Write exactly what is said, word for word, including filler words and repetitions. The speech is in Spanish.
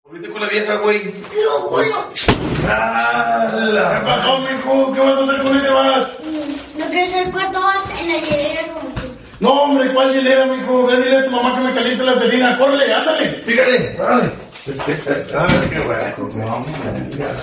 Ahorita con la vieja, güey. Pero, güey. ¿Qué pasó, mijo? ¿Qué vas a hacer con ese vas? No quiero ser cuarto vas en la hielera como tú. No, hombre, ¿cuál hielera, mijo? Ve, dile a tu mamá que me caliente la telina. Córrele, ándale. Fíjale, órale. Ah, qué bueno.